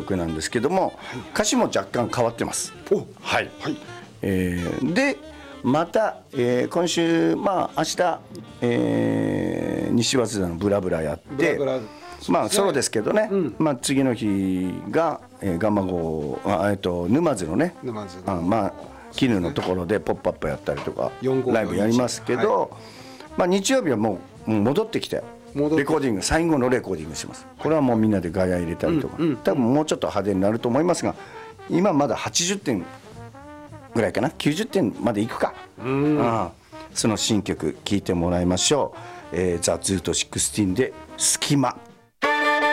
曲なんですけども、歌詞も若干変わってます。はい、はい。でまた、今週明日、西早稲田のブラブラやってソロですけどね、次の日が、ガンマ号沼津のね絹のところでポップアップやったりとかライブやりますけど、日曜日はもう戻ってきてレコーディング、最後のレコーディングします。これはもうみんなでガヤ入れたりとか、多分もうちょっと派手になると思いますが、今まだ80点ぐらいかな、90点までいくか。その新曲聴いてもらいましょう。ザ・ズート16で「隙間」。